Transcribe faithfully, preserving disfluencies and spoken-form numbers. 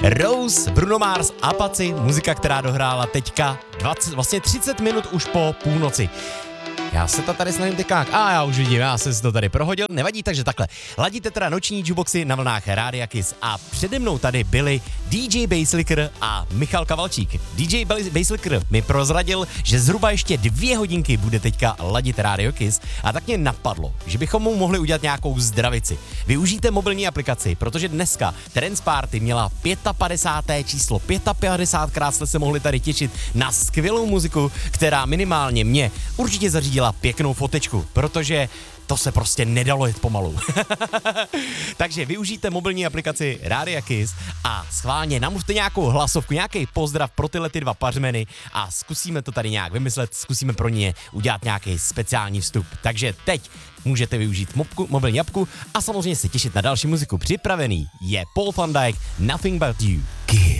Rose, Bruno Mars, Apache, muzika, která dohrála teďka dvacet, vlastně třicet minut už po půlnoci. Já se to tady snažím tykák. A já už vidím, já jsem si to tady prohodil. Nevadí, takže takhle. Ladíte teda noční jukeboxy na vlnách Rádia Kiss a přede mnou tady byli D J Basslicker a Michal Kavalčík. D J Basslicker mi prozradil, že zhruba ještě dvě hodinky bude teďka ladit Radio Kiss a tak mě napadlo, že bychom mu mohli udělat nějakou zdravici. Využijte mobilní aplikaci, protože dneska Trance Party měla padesáté páté číslo. padesátkrát jste se mohli tady těšit na skvělou muziku, která minimálně mě určitě zařídila pěknou fotečku, protože to se prostě nedalo jet pomalu. Takže využijte mobilní aplikaci Rádia Kiss a schválně namluvte nějakou hlasovku, nějaký pozdrav pro tyhle ty dva pařmeny a zkusíme to tady nějak vymyslet, zkusíme pro ně udělat nějaký speciální vstup. Takže teď můžete využít mobku, mobilní apku a samozřejmě se těšit na další muziku. Připravený je Paul van Dyk, Nothing But You. Kiss.